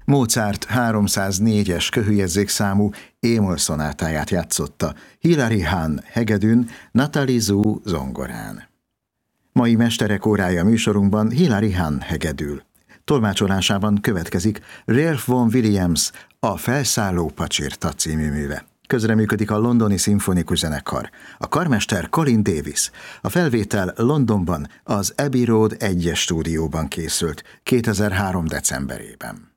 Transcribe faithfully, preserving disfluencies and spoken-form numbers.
Mozart háromszáznégyes köhőjegyzékszámú é-moll szonátáját játszotta Hilary Hahn hegedűn, Nathalie Zuu zongorán. Mai mesterek órája műsorunkban Hilary Hahn hegedül. Tolmácsolásában következik Ralph Vaughan Williams A felszálló pacsirta című műve. Közreműködik a Londoni Szimfonikus Zenekar. A karmester Colin Davis. A felvétel Londonban az Abbey Road egyes stúdióban készült kétezer-három decemberében.